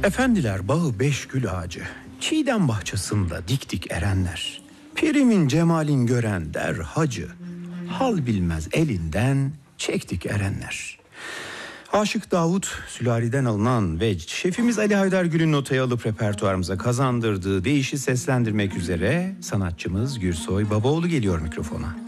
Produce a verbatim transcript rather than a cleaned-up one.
Efendiler bağı beş gül ağacı, çiğdem bahçesinde diktik erenler. Pirimin cemalin gören der hacı, hal bilmez elinden çektik erenler. Aşık Davut sülaliden alınan ve şefimiz Ali Haydargül'ün notaya alıp repertuarımıza kazandırdığı deyişi seslendirmek üzere sanatçımız Gürsoy Babaoğlu geliyor mikrofona.